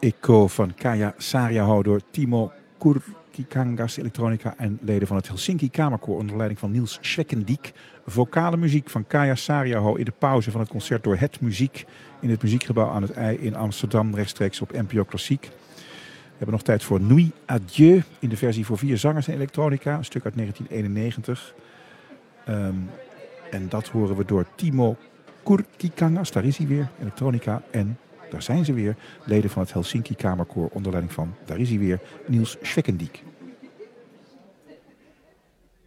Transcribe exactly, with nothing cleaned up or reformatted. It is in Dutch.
Echo van Kaya Saariaho door Timo Kurkikangas elektronica en leden van het Helsinki Kamerkoor onder leiding van Niels Schweckendiek. Vocale muziek van Kaya Saariaho in de pauze van het concert door Het Muziek in het Muziekgebouw aan het IJ in Amsterdam, rechtstreeks op N P O Klassiek. We hebben nog tijd voor Nuit Adieu in de versie voor vier zangers en elektronica, een stuk uit negentien eenennegentig. Um, en dat horen we door Timo Kurkikangas, daar is hij weer, elektronica, en daar zijn ze weer, leden van het Helsinki Kamerkoor onder leiding van, daar is hij weer, Niels Schweckendiek.